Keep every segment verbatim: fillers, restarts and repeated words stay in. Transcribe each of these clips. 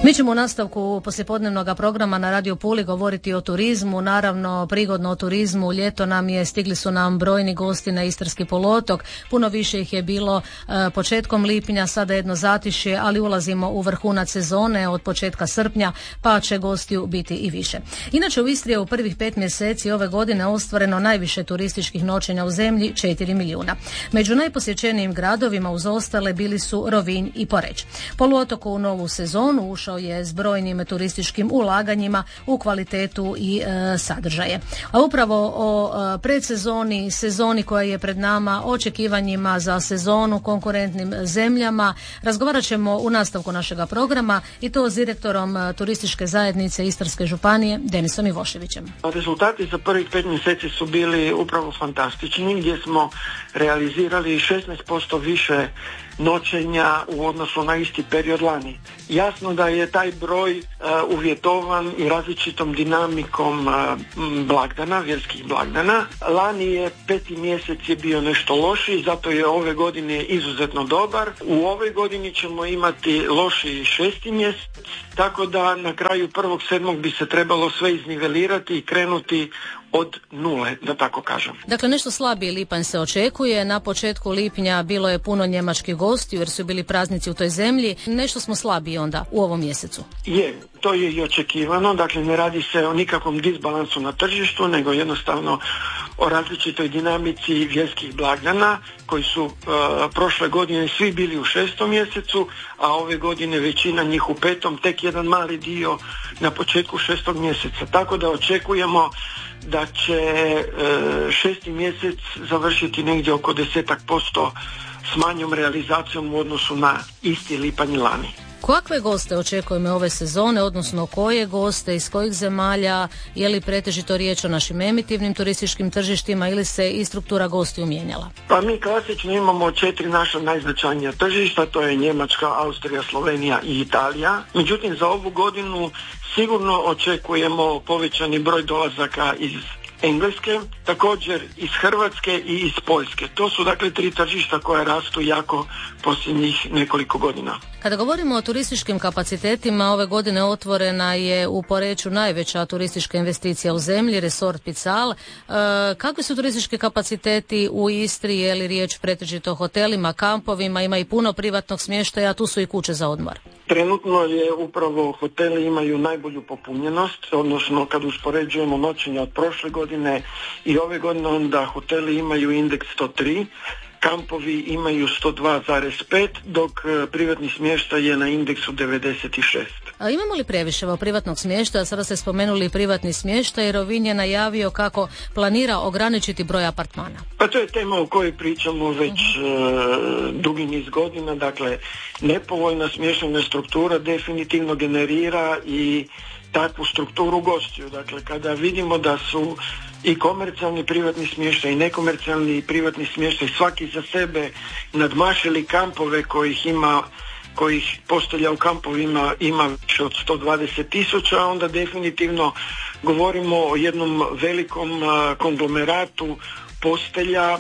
Mi ćemo u nastavku poslijepodnevnog programa na Radio Puli govoriti o turizmu, naravno prigodno o turizmu. Ljeto nam je, stigli su nam brojni gosti na Istarski poluotok, puno više ih je bilo e, početkom lipnja, sada jedno zatišje, ali ulazimo u vrhunac sezone od početka srpnja, pa će gostiju biti i više. Inače u Istri je u prvih pet mjeseci ove godine ostvareno najviše turističkih noćenja u zemlji, četiri milijuna. Među najposjećenijim gradovima uz ostale bili su Rovinj i Poreč. Poluotok u novu sezonu ušao je s brojnim turističkim ulaganjima u kvalitetu i e, sadržaje. A upravo o e, predsezoni, sezoni koja je pred nama, očekivanjima za sezonu, konkurentnim zemljama, razgovarat ćemo u nastavku našega programa i to s direktorom e, turističke zajednice Istarske županije Denisom Ivoševićem. Rezultati za prvih pet mjeseci su bili upravo fantastični, gdje smo realizirali šesnaest posto više noćenja u odnosu na isti period lani. Jasno da je taj broj uh, uvjetovan i različitom dinamikom uh, blagdana, vjerskih blagdana. Lani je peti mjesec je bio nešto lošiji, zato je ove godine izuzetno dobar. U ovoj godini ćemo imati lošiji šesti mjesec, tako da na kraju prvog sedmog bi se trebalo sve iznivelirati i krenuti od nule, da tako kažem. Dakle, nešto slabiji lipanj se očekuje. Na početku lipnja bilo je puno njemačkih gostiju jer su bili praznici u toj zemlji. Nešto smo slabiji onda u ovom mjesecu. Je, to je i očekivano. Dakle, ne radi se o nikakvom disbalansu na tržištu, nego jednostavno o različitoj dinamici vjerskih blagdana koji su uh, prošle godine svi bili u šestom mjesecu, a ove godine većina njih u petom, tek jedan mali dio na početku šestog mjeseca. Tako da očekujemo da će e, šesti mjesec završiti negdje oko desetak posto s manjom realizacijom u odnosu na isti lipanj lani. Kakve goste očekujemo ove sezone, odnosno koje goste, iz kojih zemalja, je li pretežito riječ o našim emitivnim turističkim tržištima ili se i struktura gostiju mijenjala? Pa mi klasično imamo četiri naša najznačajnija tržišta, to je Njemačka, Austrija, Slovenija i Italija. Međutim, za ovu godinu sigurno očekujemo povećani broj dolazaka iz Engleske, također iz Hrvatske i iz Poljske. To su dakle tri tržišta koja rastu jako posljednjih nekoliko godina. Kada govorimo o turističkim kapacitetima, ove godine otvorena je u Poreču najveća turistička investicija u zemlji, resort Pical. E, kakvi su turistički kapaciteti u Istri? Je li riječ pretežito o hotelima, kampovima, ima i puno privatnog smještaja, a tu su i kuće za odmor? Trenutno je upravo hoteli imaju najbolju popunjenost, odnosno kad uspoređujemo noćenja od prošle godine i ove godine, onda hoteli imaju indeks sto tri, kampovi imaju sto dva zarez pet, dok privatni smještaj je na indeksu devedeset šest. A imamo li previše privatnog smještaja? Sada ste spomenuli privatni smještaj, Rovinj je najavio kako planira ograničiti broj apartmana. Pa to je tema o kojoj pričamo već uh-huh. uh, dugi niz godina. Dakle, nepovoljna smještajna struktura definitivno generira i takvu strukturu gostiju. Dakle, kada vidimo da su i komercijalni privatni smještaj i nekomercijalni privatni smještaj svaki za sebe nadmašili kampove kojih ima kojih postelja u kampovima ima više od sto dvadeset tisuća, onda definitivno govorimo o jednom velikom uh, konglomeratu postelja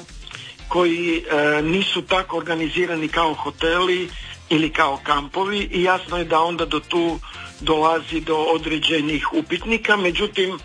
koji uh, nisu tako organizirani kao hoteli ili kao kampovi i jasno je da onda do tu dolazi do određenih upitnika. Međutim,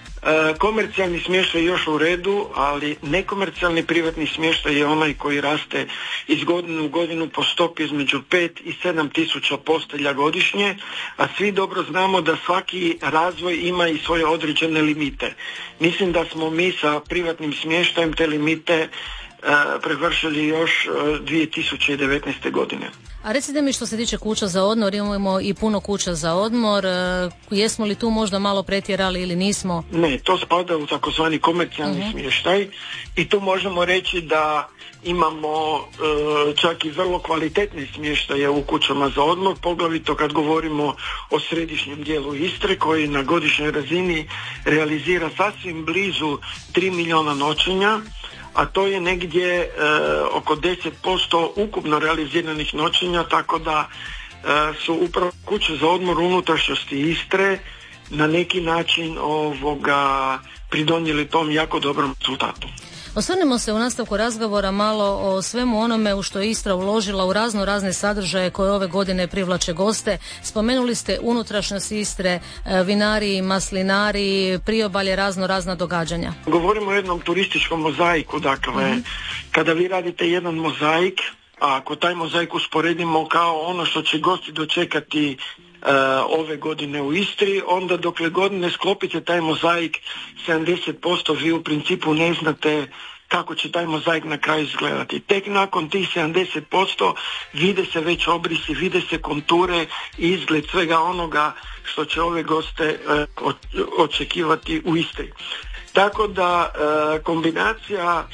E, komercijalni smještaj je još u redu, ali nekomercijalni privatni smještaj je onaj koji raste iz godine u godinu po stopi između pet i sedam tisuća postelja godišnje, a svi dobro znamo da svaki razvoj ima i svoje određene limite. Mislim da smo mi sa privatnim smještajem te limite e, prevršili još e, dvije tisuće devetnaeste. godine. A recite mi, što se tiče kuća za odmor, imamo i puno kuća za odmor, jesmo li tu možda malo pretjerali ili nismo? Ne, to spada u takozvani komercijalni uh-huh. smještaj i tu možemo reći da imamo e, čak i vrlo kvalitetne smještaje u kućama za odmor, poglavito kad govorimo o središnjem dijelu Istre koji na godišnjoj razini realizira sasvim blizu tri milijuna noćenja, a to je negdje e, oko deset posto ukupno realiziranih noćenja, tako da e, su upravo kuće za odmor unutrašnjosti Istre na neki način ovoga pridonijeli tom jako dobrom rezultatu. Osvrnimo se u nastavku razgovora malo o svemu onome u što je Istra uložila u razno razne sadržaje koje ove godine privlače goste. Spomenuli ste unutrašnjost Istre, vinari, maslinari, priobalje, razno razna događanja. Govorimo o jednom turističkom mozaiku, dakle, mm-hmm. kada vi radite jedan mozaik, a ako taj mozaik usporedimo kao ono što će gosti dočekati Uh, ove godine u Istri, onda dokle god ne sklopite taj mozaik sedamdeset posto vi u principu ne znate kako će taj mozaik na kraju izgledati. Tek nakon tih sedamdeset posto vide se već obrisi, vide se konture i izgled svega onoga što će ove goste uh, očekivati u Istri. Tako da uh, kombinacija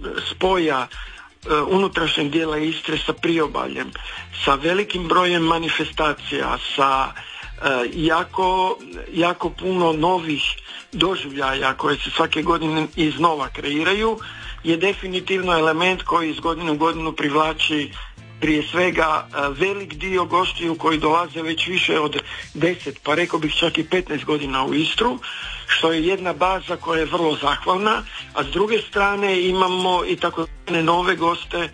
spoja unutrašnjeg dijela Istre sa priobaljem, sa velikim brojem manifestacija, sa uh, jako, jako puno novih doživljaja koje se svake godine iznova kreiraju, je definitivno element koji iz godine u godinu privlači prije svega uh, velik dio gostiju koji dolaze već više od deset, pa rekao bih čak i petnaest godina u Istru, što je jedna baza koja je vrlo zahvalna, a s druge strane imamo i takozvane nove goste,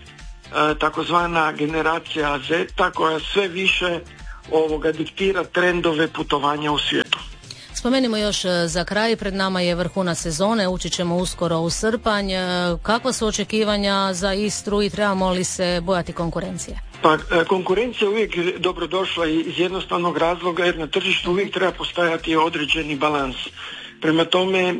takozvana generacija Z, koja sve više ovoga diktira trendove putovanja u svijetu. Spomenimo još za kraj, pred nama je vrhunac sezone, ući ćemo uskoro u srpanj. Kakva su očekivanja za Istru i trebamo li se bojati konkurencije? Pa konkurencija uvijek dobrodošla iz jednostavnog razloga jer na tržištu uvijek treba postojati određeni balans. Prema tome,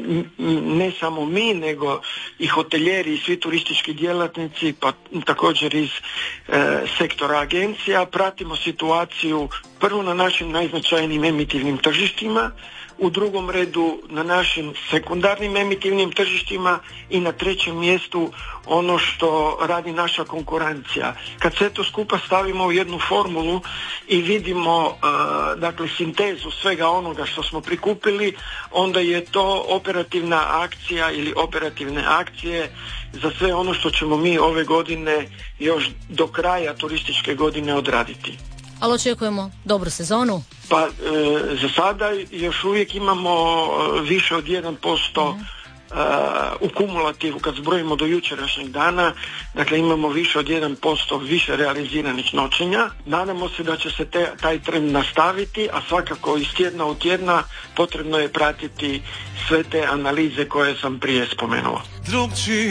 ne samo mi, nego i hotelijeri i svi turistički djelatnici, pa također iz e, sektora agencija, pratimo situaciju prvo na našim najznačajnijim emitivnim tržištima, u drugom redu na našim sekundarnim emitivnim tržištima i na trećem mjestu ono što radi naša konkurencija. Kad sve to skupa stavimo u jednu formulu i vidimo uh, dakle sintezu svega onoga što smo prikupili, onda je to operativna akcija ili operativne akcije za sve ono što ćemo mi ove godine još do kraja turističke godine odraditi. Ali očekujemo dobru sezonu? Pa e, za sada još uvijek imamo e, više od jedan posto mm. e, u kumulativu kad zbrojimo do jučerašnjeg dana, dakle imamo više od jedan posto više realiziranih noćenja. Nadamo se da će se te, taj trend nastaviti, a svakako iz tjedna u tjedna potrebno je pratiti sve te analize koje sam prije spomenuo.